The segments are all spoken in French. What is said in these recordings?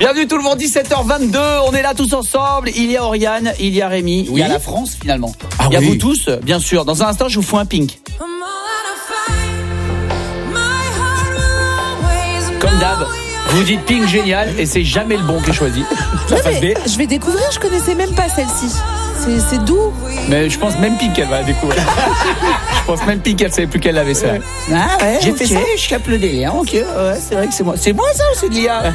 Bienvenue tout le monde, 17h22, on est là tous ensemble. Il y a Oriane, il y a Rémi, il y a la France finalement. Il y a vous tous, bien sûr. Dans un instant, je vous fais un pink. Comme d'hab, vous dites pink génial et c'est jamais le bon qui est choisi. Non, mais je vais découvrir, je connaissais même pas celle-ci. C'est doux. Mais je pense même pink qu'elle va la découvrir. Je pense même pink qu'elle savait plus qu'elle l'avait ça. Ah ouais, J'ai fait ça et je capte le délire. Ok, ouais, c'est vrai que c'est moi. C'est moi ça ou c'est de l'IA?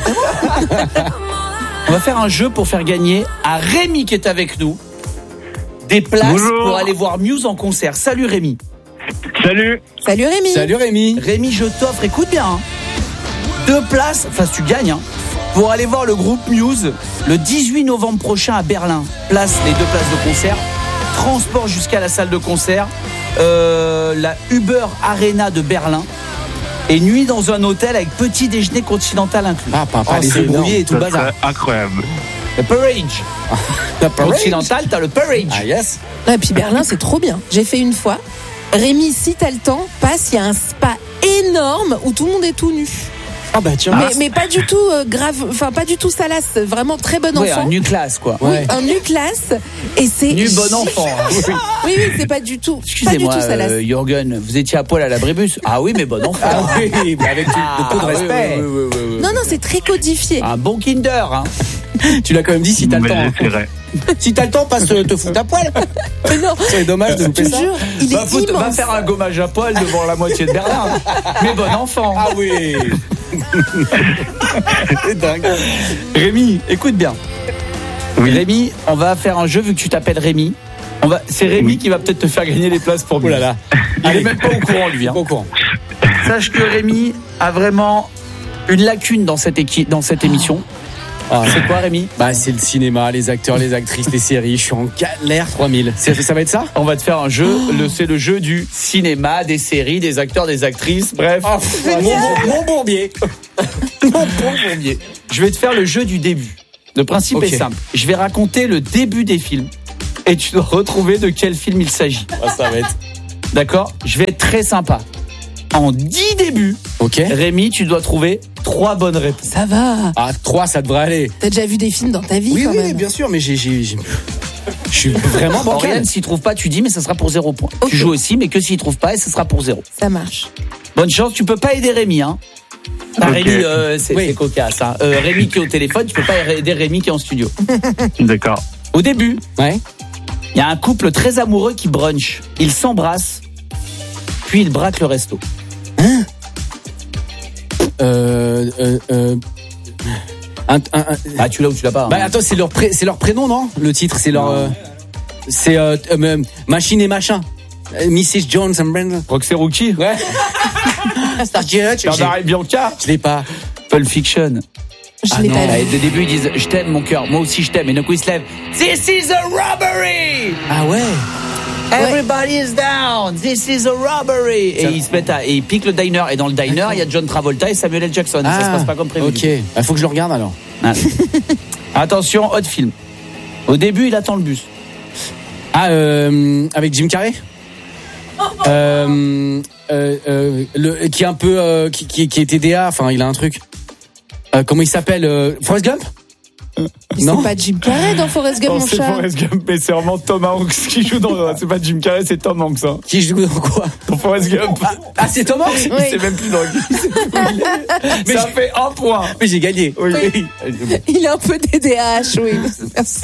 On va faire un jeu pour faire gagner à Rémi qui est avec nous des places pour aller voir Muse en concert. Salut Rémi. Salut. Salut Rémi. Salut Rémi. Rémi, je t'offre, écoute bien, hein, 2 places, enfin tu gagnes, hein, pour aller voir le groupe Muse le 18 novembre prochain à Berlin. Les 2 places de concert, transport jusqu'à la salle de concert, la Uber Arena de Berlin. Et nuit dans un hôtel avec petit déjeuner continental inclus. Ah, papa, les débrouillés et tout le bazar. Incroyable. Le Parage. Continental, t'as le Parage. Ah, yes. Et puis Berlin, c'est trop bien. J'ai fait une fois. Rémi, si t'as le temps, passe, il y a un spa énorme où tout le monde est tout nu. Ah bah tiens. Mais pas du tout grave, enfin pas du tout salace, vraiment très bon Ouais, enfant. un nu classe quoi. Oui, un nu classe et c'est Nu bon enfant. Oui, c'est pas du tout. Excusez-moi, pas du tout salace. Jürgen, vous étiez à poil à l'abribus. Ah oui, mais bon enfant. Ah oui, mais avec beaucoup de respect. Oui. Non, c'est très codifié. Un bon Kinder, hein. Tu l'as quand même dit si t'as le Mais temps. j'essaierai. Si t'as le temps, passe te foutre à poil. Mais non, C'est dommage de je louper te ça. jure, il est Va immense. faire un gommage à poil devant la moitié de Berlin. Mais bon enfant. Ah oui. C'est dingue. Rémi, écoute bien. Oui. Rémi, on va faire un jeu vu que tu t'appelles Rémi. C'est Rémi qui va peut-être te faire gagner les places pour Oh là là. Il est même pas au courant lui. Hein. Pas au courant. Sache que Rémi a vraiment une lacune dans cette émission. Ah. C'est quoi Rémi? Bah c'est le cinéma, les acteurs, les actrices, les séries. Je suis en galère 3000. Ça va être ça? On va te faire un jeu. C'est le jeu du cinéma, des séries, des acteurs, des actrices. Bref. Mon bourbier. Mon bon bourbier. Je vais te faire le jeu du début. Le principe est simple. Je vais raconter le début des films et tu dois retrouver de quel film il s'agit. Ah, ça va être. D'accord? Je vais être très sympa. En 10 débuts, Ok. Rémi, tu dois trouver 3 bonnes réponses. Ça va. Ah 3 ça devrait aller. T'as déjà vu des films dans ta vie Oui quand oui même. bien sûr mais je suis vraiment bancal. Oriane, s'il trouve pas, tu dis, mais ça sera pour 0 point. Ok. Tu joues aussi, mais que s'il trouve pas, et ça sera pour 0. Ça marche. Bonne chance, tu peux pas aider Rémi, hein. Bah, Ok. Rémi, c'est Oui. cocasse, hein. Rémi qui est au téléphone, tu peux pas aider Rémi qui est en studio. D'accord. Au début, Ouais. il y a un couple très amoureux qui brunch. Ils s'embrassent, puis ils braquent le resto. Ah, tu l'as ou tu l'as pas, hein. Bah attends, c'est leur prénom, non? Le titre, c'est leur c'est Machine et machin. Mrs. Jones and Brandon. Roxy Rookie. Ouais. Bernard et Bianca. Je l'ai pas. Pulp Fiction. Je l'ai pas Et vu. dès le début, ils disent je t'aime, mon cœur. Moi aussi, je t'aime. Et d'un coup, ils se lèvent. This is a robbery! Ah ouais. Everybody is down. This is a robbery. Et ils se mettent et ils piquent le diner. Et dans le diner, il y a John Travolta et Samuel L. Jackson. Ça se passe pas comme prévu. Ok. Il faut que je le regarde alors. Ah. Attention, autre film. Au début, il attend le bus. Ah, avec Jim Carrey. Qui est un peu qui était DA. Enfin, il a un truc. Comment il s'appelle? Forrest Gump. C'est pas Jim Carrey dans Forrest Gump, mon c'est chat. Forrest Gump, mais c'est vraiment Tom Hanks qui joue dans. C'est pas Jim Carrey, c'est Tom Hanks. Hein. Qui joue dans quoi? Dans Forrest Gump. Ah, c'est Tom Hanks. Oui. Il sait même plus dans qui. Ça fait 1 point. Mais j'ai gagné. Oui. Il est un peu DDH, oui. Merci.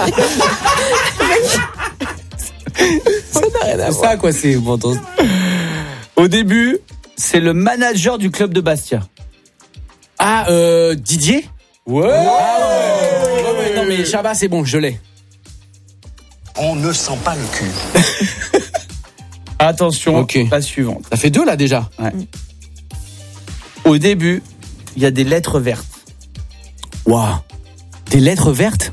Ça n'a rien à C'est voir. ça quoi, c'est bon. Au début, c'est le manager du club de Bastia. Ah, Didier. Ouais. Ouais, non mais Chabat, c'est bon, je l'ai. On ne sent pas le cul. Attention, Ok. la suivante. Ça fait 2 là déjà. Ouais. Au début, il y a des lettres vertes. Waouh. Des lettres vertes.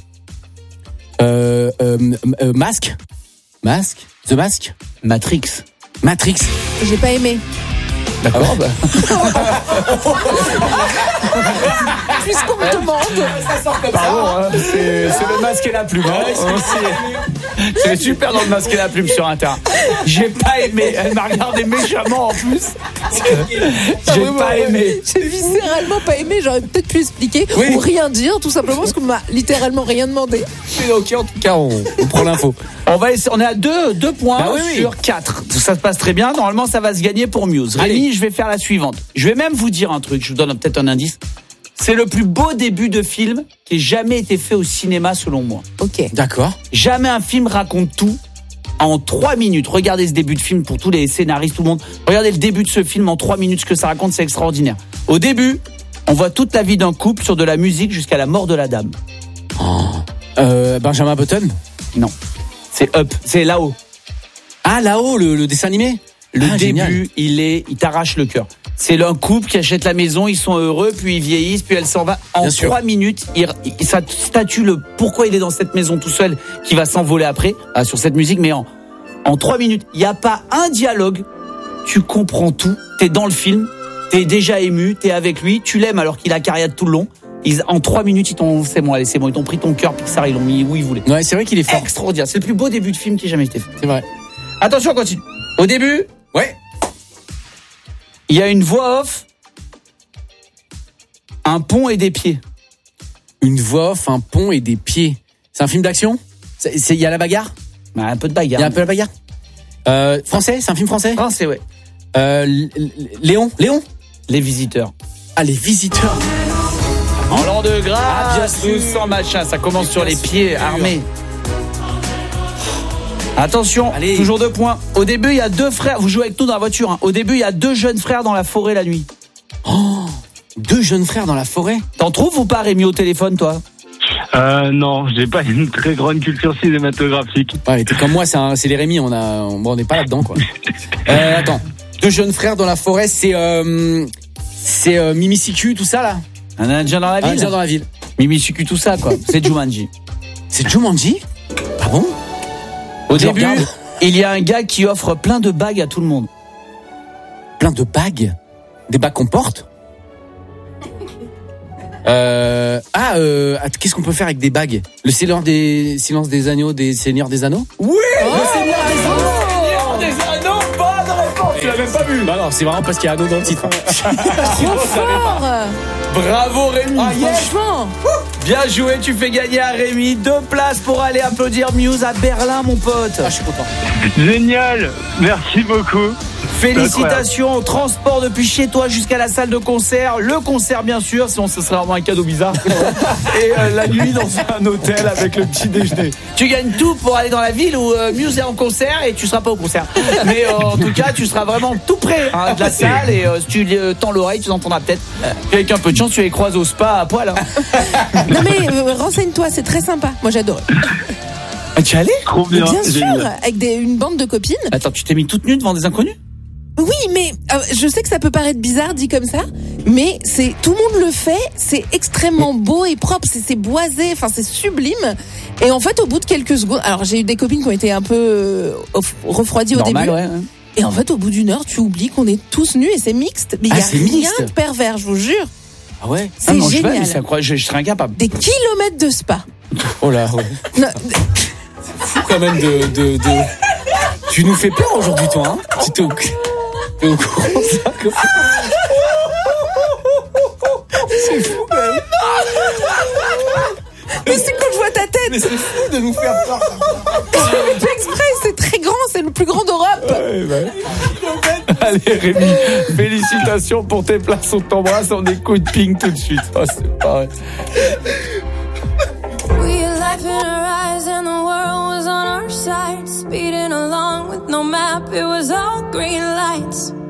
Masque. Masque. The Mask. Matrix. Matrix. J'ai pas aimé. D'accord. puisqu'on me demande. Pardon, hein, c'est le masque et la plume. C'est super dans le masque et la plume sur Inter. J'ai pas aimé. Elle m'a regardé méchamment en plus. J'ai pas aimé. J'ai viscéralement pas aimé. J'aurais peut-être pu expliquer ou rien dire, tout simplement parce qu'on m'a littéralement rien demandé. Mais ok, en tout cas, on prend l'info. On est à 2 points sur 4. Ça se passe très bien. Normalement, ça va se gagner pour Muse. Rémi, je vais faire la suivante. Je vais même vous dire un truc. Je vous donne peut-être un indice. C'est le plus beau début de film qui ait jamais été fait au cinéma, selon moi. Ok. D'accord. Jamais un film raconte tout en 3 minutes. Regardez ce début de film pour tous les scénaristes, tout le monde. Regardez le début de ce film en 3 minutes, ce que ça raconte, c'est extraordinaire. Au début, on voit toute la vie d'un couple sur de la musique jusqu'à la mort de la dame. Benjamin Button. Non. C'est Up, c'est là-haut. Ah, là-haut, le dessin animé. Le début, génial. il t'arrache le cœur. C'est un couple qui achète la maison, ils sont heureux, puis ils vieillissent, puis elle s'en va. En 3 minutes, ça statue le pourquoi il est dans cette maison tout seul, qui va s'envoler après, sur cette musique, mais en 3 minutes, il n'y a pas un dialogue, tu comprends tout, t'es dans le film, t'es déjà ému, t'es avec lui, tu l'aimes alors qu'il a carriade tout le long. En 3 minutes, c'est bon, ils t'ont pris ton cœur, Pixar, ils l'ont mis où ils voulaient. Ouais, c'est vrai qu'il est fort. Extraordinaire, c'est le plus beau début de film qui ait jamais été fait. C'est vrai. Attention, on continue. Au début, il y a une voix off, un pont et des pieds. Une voix off, un pont et des pieds. C'est un film d'action ? Il y a la bagarre ? Un peu de bagarre. Il y a un peu la bagarre. Français ? C'est un film français ? Français, ouais. Léon ? Les Visiteurs. Ah, Les Visiteurs. En l'an de grâce, bien sûr. 1200 machin, ça commence sur les pieds armés. Attention, toujours 2 points. Au début, il y a 2 frères. Vous jouez avec nous dans la voiture. Hein. Au début, il y a 2 jeunes frères dans la forêt la nuit. 2 jeunes frères dans la forêt. T'en trouves ou pas, Rémi, au téléphone, toi ? Non, j'ai pas une très grande culture cinématographique. Ouais, t'es comme moi, c'est les Rémi. On n'est pas là-dedans, quoi. Attends, 2 jeunes frères dans la forêt, c'est Mimi Siku, tout ça là. Un Indien dans la ville. Indien dans la ville. Mimi Siku, tout ça, quoi. C'est Jumanji. C'est Jumanji ? Ah bon ? Au début, il y a un gars qui offre plein de bagues à tout le monde. Plein de bagues ? Des bagues qu'on porte ? Qu'est-ce qu'on peut faire avec des bagues ? Le silence des agneaux, des Seigneurs des Anneaux ? Oui, le Seigneur des Anneaux, bonne réponse. Tu l'as même pas vu. Bah non, c'est vraiment parce qu'il y a anneau dans le titre. Trop fort. Bravo Rémi. Franchement. Bien joué, tu fais gagner à Rémi 2 places pour aller applaudir Muse à Berlin, mon pote. Ah, je suis content. Génial, merci beaucoup. Félicitations au transport depuis chez toi jusqu'à la salle de concert. Le concert, bien sûr, sinon ce serait vraiment un cadeau bizarre. Et la nuit dans un hôtel avec le petit déjeuner. Tu gagnes tout pour aller dans la ville où Muse est en concert et tu seras pas au concert. Mais en tout cas, tu seras vraiment tout près de la salle et si tu tends l'oreille, tu entendras peut-être. Avec un peu de chance, tu les croises au spa à poil. Non mais renseigne-toi, c'est très sympa. Moi j'adore. Tu es allé ? Trop bien. Bien sûr, Génial. avec une bande de copines. Attends, tu t'es mis toute nue devant des inconnus ? Oui, mais je sais que ça peut paraître bizarre dit comme ça, mais tout le monde le fait, c'est extrêmement beau et propre, c'est boisé, enfin c'est sublime. Et en fait, au bout de quelques secondes, alors j'ai eu des copines qui ont été un peu refroidies au début. Ouais. Et en fait, au bout d'une heure, tu oublies qu'on est tous nus et c'est mixte. Mais il y a c'est rien mixte. de pervers, je vous jure. Ah ouais ? C'est non, génial. Je serais incapable. Des kilomètres de spa. Oh là, ouais. Non, Fou quand même de... Tu nous fais peur aujourd'hui, toi, hein ? T'es au courant, ça, quoi. C'est fou, quand même. mais c'est quand je vois ta tête. Mais c'est fou de nous faire peur. Fait exprès, c'est très grand, c'est le plus grand d'Europe. Allez Rémi, félicitations pour tes places, on t'embrasse, on écoute Pink tout de suite. Oh, c'est pas vrai. We had life in our eyes and the world was on our side. Speeding along with no map, it was all green lights.